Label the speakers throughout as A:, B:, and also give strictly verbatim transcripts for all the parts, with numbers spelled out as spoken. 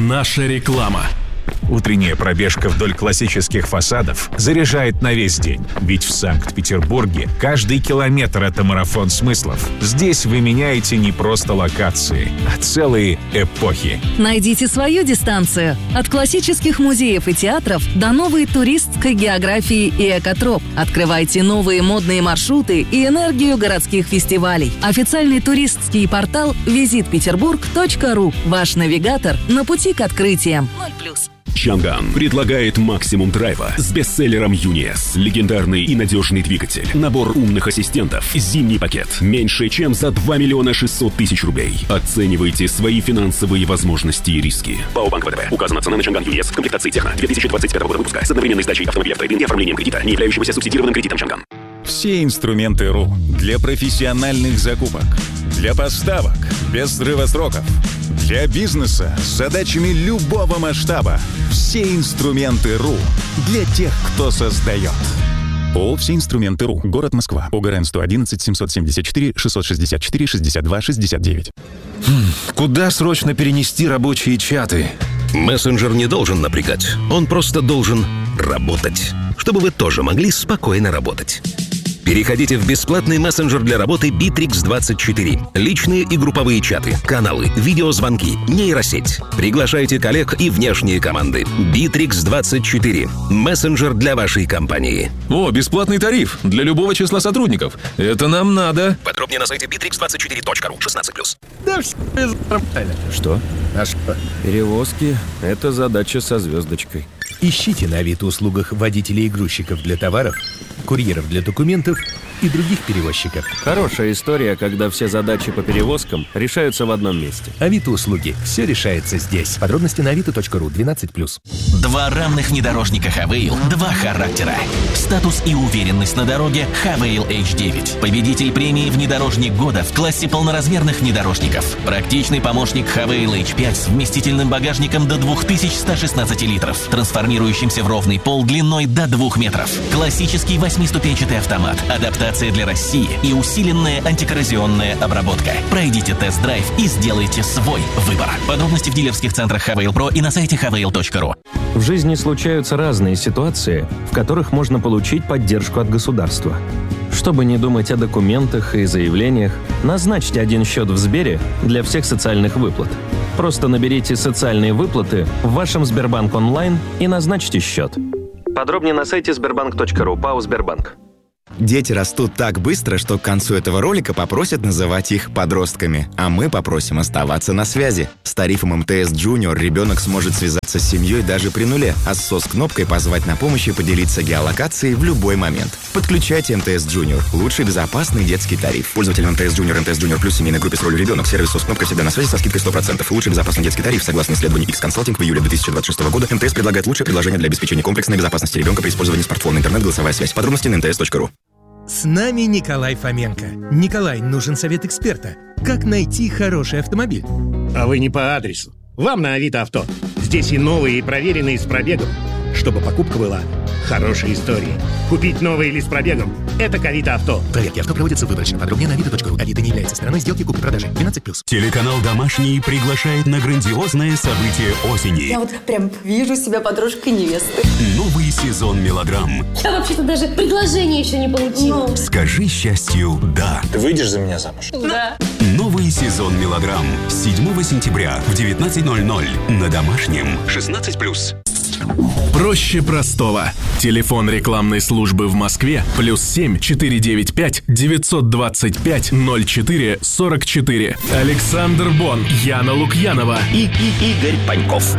A: Наша реклама.
B: Утренняя пробежка вдоль классических фасадов заряжает на весь день. Ведь в Санкт-Петербурге каждый километр — это марафон смыслов. Здесь вы меняете не просто локации, а целые эпохи.
C: Найдите свою дистанцию. От классических музеев и театров до новой туристской географии и экотроп. Открывайте новые модные маршруты и энергию городских фестивалей. Официальный туристский портал визит петербург точка ру. Ваш навигатор на пути к открытиям. ноль плюс.
A: Чанган предлагает максимум драйва с бестселлером Юниес. Легендарный и надежный двигатель. Набор умных ассистентов. Зимний пакет. Меньше чем за два миллиона шестьсот тысяч рублей. Оценивайте свои финансовые возможности и риски. ПАО Банк ВТБ. Указана цена на Чанган Юниес в комплектации Техно две тысячи двадцать пятого года выпуска с одновременной сдачей автомобиля в трейд-ин и оформлением кредита, не являющегося субсидированным кредитом Чанган.
D: Все инструменты РУ для профессиональных закупок, для поставок без срыва сроков, для бизнеса с задачами любого масштаба. Все инструменты РУ для тех, кто создает. ООО «Все инструменты РУ». Город Москва. ОГРН сто одиннадцать семьсот семьдесят четыре шестьсот шестьдесят четыре шестьдесят два шестьдесят девять.
E: Хм, куда срочно перенести рабочие чаты?
F: Мессенджер не должен напрягать. Он просто должен работать. Чтобы вы тоже могли спокойно работать. Переходите в бесплатный мессенджер для работы Битрикс двадцать четыре. Личные и групповые чаты, каналы, видеозвонки, нейросеть. Приглашайте коллег и внешние команды. Битрикс двадцать четыре. Мессенджер для вашей компании.
E: О, бесплатный тариф для любого числа сотрудников. Это нам надо.
F: Подробнее на сайте битрикс двадцать четыре точка ру. шестнадцать плюс.
G: Да все нормально.
H: Что?
G: А что?
H: Перевозки – это задача со звездочкой.
G: Ищите на Авито-услугах водителей и грузчиков для товаров, курьеров для документов и других перевозчиков.
H: Хорошая история, когда все задачи по перевозкам решаются в одном месте.
G: Авито-услуги. Все решается здесь. Подробности на авито точка ру. двенадцать плюс.
I: Два равных внедорожника Хавейл, два характера. Статус и уверенность на дороге Хавейл эйч девять. Победитель премии «Внедорожник года» в классе полноразмерных внедорожников. Практичный помощник Хавейл эйч пять с вместительным багажником до две тысячи сто шестнадцать литров, трансформирующимся в ровный пол длиной до двух метров. Классический восьмиступенчатый автомат, адаптация для России и усиленная антикоррозионная обработка. Пройдите тест-драйв и сделайте свой выбор. Подробности в дилерских центрах Хавейл Про и на сайте хавейл точка ру.
H: В жизни случаются разные ситуации, в которых можно получить поддержку от государства. Чтобы не думать о документах и заявлениях, назначьте один счет в Сбере для всех социальных выплат. Просто наберите «Социальные выплаты» в вашем Сбербанк онлайн и назначьте счет. Подробнее на сайте сбербанк точка ру. ПАО «Сбербанк».
J: Дети растут так быстро, что к концу этого ролика попросят называть их подростками. А мы попросим оставаться на связи. С тарифом эм тэ эс Junior ребенок сможет связаться с семьей даже при нуле, а с СОС-кнопкой позвать на помощь и поделиться геолокацией в любой момент. Подключайте эм тэ эс Junior. Лучший безопасный детский тариф. Пользователь эм тэ эс Junior, эм тэ эс Junior Plus семейной группе с ролью ребенок. Сервис СОС-кнопка всегда на связи со скидкой сто процентов. Лучший безопасный детский тариф. Согласно исследованию X-Consulting в июле две тысячи двадцать шестого года, эм тэ эс предлагает лучшее предложение для обеспечения комплексной безопасности ребенка при использовании смартфона, интернет, голосовая связь. Подробности на эм тэ эс точка ру.
G: С нами Николай Фоменко. Николай, нужен совет эксперта. Как найти хороший автомобиль?
K: А вы не по адресу. Вам на Авито Авто. Здесь и новые, и проверенные с пробегом. Чтобы покупка была хорошей историей. Купить новый или с пробегом – это к Авито Авто.
G: Проверки авто проводятся выборочно. Подробнее на авито точка ру. Авито не является стороной сделки купли-продажи. двенадцать плюс.
A: Телеканал «Домашний» приглашает на грандиозное событие осени.
L: Я вот прям вижу себя подружкой невесты.
A: Новый сезон мелодрам.
L: Я вообще-то даже предложение еще не получила. Ну.
A: Скажи счастью «да».
M: Ты выйдешь за меня замуж?
L: Да.
A: Новый сезон мелодрам. седьмого сентября в девятнадцать ноль ноль на Домашнем. шестнадцать плюс. Проще простого. Телефон рекламной службы в Москве плюс семь четыре девять пять девятьсот двадцать пять ноль четыре сорок четыре. Александр Бон, Яна Лукьянова и, и Игорь Паньков.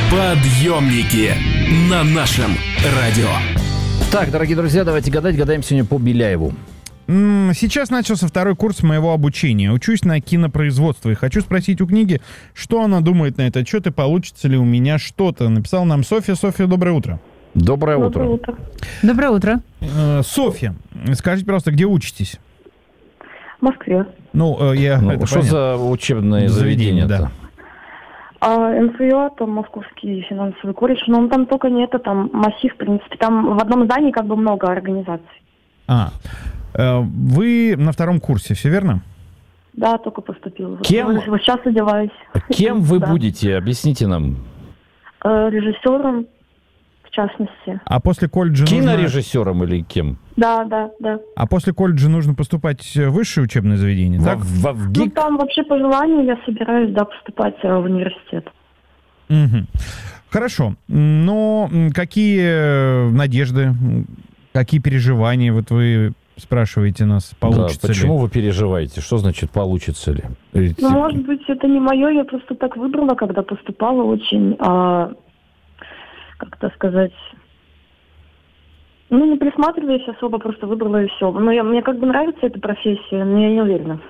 A: Подъемники на нашем радио.
N: Так, дорогие друзья, давайте гадать. Гадаем сегодня по Беляеву.
O: Сейчас начался второй курс моего обучения. Учусь на кинопроизводство. И хочу спросить у книги, что она думает на этот счет и получится ли у меня что-то. Написала нам Софья. Софья, доброе утро.
N: Доброе,
P: доброе
N: утро.
P: утро. Доброе утро.
O: Э, Софья, скажите, пожалуйста, где учитесь?
P: В Москве.
O: Ну, я...
N: Ну, что понятно. За учебное заведение,
O: да?
P: А, эн эф ю а, там Московский финансовый колледж, но он там только не это, там массив, в принципе. Там в одном здании как бы много организаций.
O: А, вы на втором курсе, все верно?
P: Да, только поступила.
N: Кем?
P: Вот сейчас одеваюсь.
N: Кем вы да. будете? Объясните нам.
P: Э, режиссером, в частности.
O: А после колледжа нужно...
N: Кинорежиссером или кем?
P: Да, да, да.
O: А после колледжа нужно поступать в высшее учебное заведение, так?
N: В, в, в
P: Ну,
N: ГИК?
P: там вообще по желанию я собираюсь, да, поступать э, в университет.
O: Угу. Хорошо. Но м, какие надежды, м, какие переживания, вот вы спрашиваете нас, получится
N: Да, почему
O: ли?
N: вы переживаете? Что значит получится ли? Ведь-
P: Ну, может быть, это не мое, я просто так выбрала, когда поступала очень, а, как-то сказать, ну, не присматриваясь особо, просто выбрала и все. Но я, мне как бы нравится эта профессия, но я не уверена.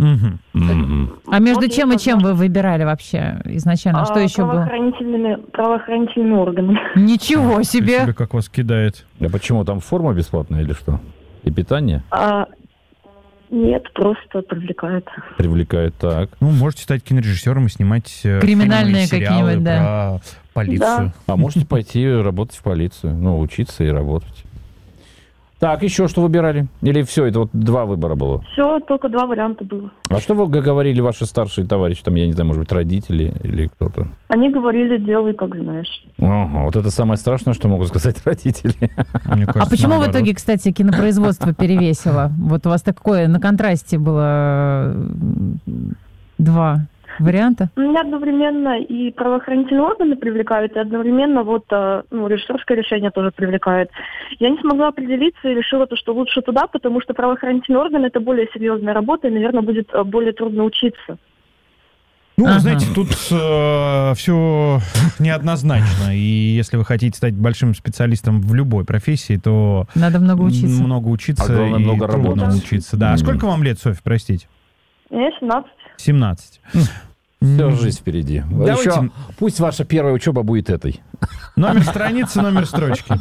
M: А между
P: Вот
M: чем
P: я
M: и чем вы выбирали вообще изначально? Что
P: А,
M: еще было?
P: правоохранительными, правоохранительными органами.
M: Ничего себе!
O: Себе как вас кидает.
N: А почему, там форма бесплатная или что? И питание
P: А, нет, просто привлекает.
N: привлекает, так.
O: Ну, можете стать кинорежиссером и снимать э,
M: Криминальные
O: фильмы и сериалы
M: какие-нибудь, да.
O: про полицию.
N: А можете пойти работать в полицию, ну, учиться и работать. Так, еще что выбирали? Или все, это вот два выбора было?
P: Все, только два варианта было.
N: А что вы г- говорили ваши старшие товарищи, там, я не знаю, может быть, родители или кто-то?
P: Они говорили, делай, как знаешь.
N: Ага, вот это самое страшное, что могут сказать родители.
M: А почему в итоге, кстати, кинопроизводство перевесило? Вот у вас такое на контрасте было м, два варианта?
P: Меня одновременно и правоохранительные органы привлекают, и одновременно вот э, ну, режиссерское решение тоже привлекает. Я не смогла определиться и решила, то, что лучше туда, потому что правоохранительные органы — это более серьезная работа, и, наверное, будет э, более трудно учиться.
O: Ну, вы знаете, тут э, все неоднозначно. И если вы хотите стать большим специалистом в любой профессии, то...
M: Надо много учиться.
O: Много учиться.
N: А главное,
O: и
N: много
O: трудно
N: работать.
O: учиться. Да. А сколько вам лет, Софья, простите?
P: Мне семнадцать.
O: семнадцать.
N: Вся жизнь впереди.
O: Давайте-
N: Еще пусть ваша первая учеба будет этой.
O: Номер страницы, номер строчки.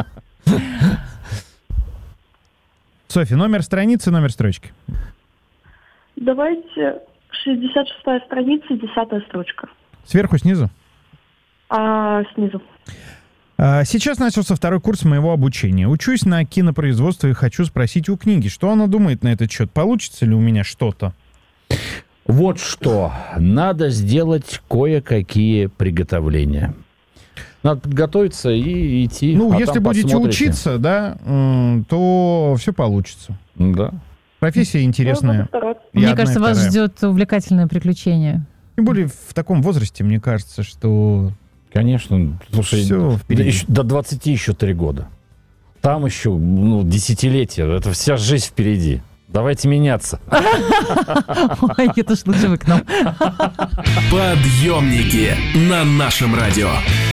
O: Софья, номер страницы, номер строчки.
P: Давайте шестьдесят шестая страница, десятая строчка.
O: Сверху, снизу?
P: А снизу.
O: А, Сейчас начался второй курс моего обучения. Учусь на кинопроизводстве и хочу спросить у книги, что она думает на этот счет. Получится ли у меня что-то?
N: Вот что. Надо сделать кое-какие приготовления. Надо подготовиться и идти.
O: Ну,
N: а
O: если
N: там
O: будете
N: посмотрите.
O: учиться, да, м, то все получится.
N: Да.
O: Профессия интересная. И
M: Мне
O: одна,
M: кажется,
O: и
M: вас
O: вторая.
M: ждет увлекательное приключение.
O: Тем более в таком возрасте, мне кажется, что...
N: Конечно. Слушай,
O: Всё впереди.
N: еще- до двадцати еще три года. Там еще ну, десятилетия. Это вся жизнь впереди. Давайте меняться.
M: Ой, это ж лучше вы к нам.
A: Подъемники на нашем радио.